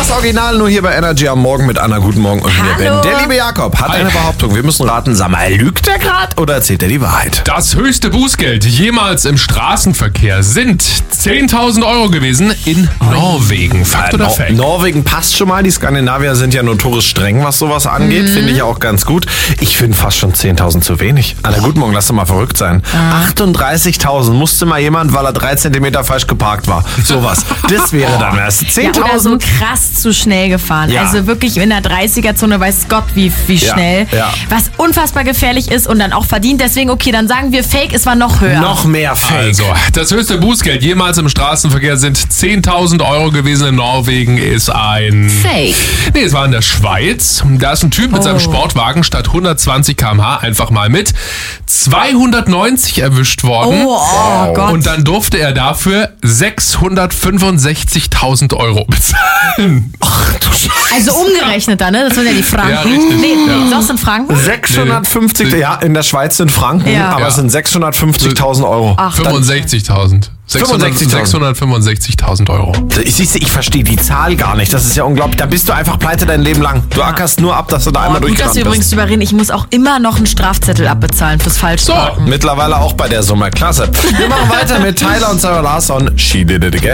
Das Original nur hier bei Energy am Morgen mit Anna. Guten Morgen und mir Ben. Der liebe Jakob hat eine Behauptung. Wir müssen raten, sag mal, lügt er gerade oder erzählt er die Wahrheit? Das höchste Bußgeld jemals im Straßenverkehr sind 10.000 Euro gewesen in Norwegen. Fakt oder Fake? Norwegen passt schon mal. Die Skandinavier sind ja notorisch streng, was sowas angeht. Finde ich auch ganz gut. Ich finde fast schon 10.000 zu wenig. Anna, guten Morgen, lass doch mal verrückt sein. 38.000 musste mal jemand, weil er 3 Zentimeter falsch geparkt war. Sowas. Das wäre dann erst 10.000. Ja, oder so krass zu schnell gefahren. Ja. Also wirklich in der 30er-Zone weiß Gott wie schnell. Ja. Was unfassbar gefährlich ist und dann auch verdient. Deswegen, okay, dann sagen wir Fake, es war noch höher. Noch mehr Fake. Also, das höchste Bußgeld jemals im Straßenverkehr sind 10.000 Euro gewesen in Norwegen, ist ein... Fake. Nee, es war in der Schweiz. Da ist ein Typ mit seinem Sportwagen statt 120 km/h einfach mal mit 290 erwischt worden. Oh Gott. Und dann durfte er dafür 665.000 Euro bezahlen. Ach du Scheiße. Also umgerechnet dann, ne? Das sind ja die Franken. Ja, richtig. Nee, Ja. doch sind Franken? 650, ja, in der Schweiz sind Franken, Ja. aber es sind 650.000 Euro. Ach, 65.000. 665.000 Euro. Ich verstehe die Zahl gar nicht. Das ist ja unglaublich. Da bist du einfach pleite dein Leben lang. Du ackerst nur ab, dass du da einmal gut, dass durchgerannt wir übrigens bist. drüber reden. Ich muss auch immer noch einen Strafzettel abbezahlen fürs Falschparken. Mittlerweile auch bei der Summe. Klasse. Wir machen weiter mit Tyler und Sarah Larsson. She did it again.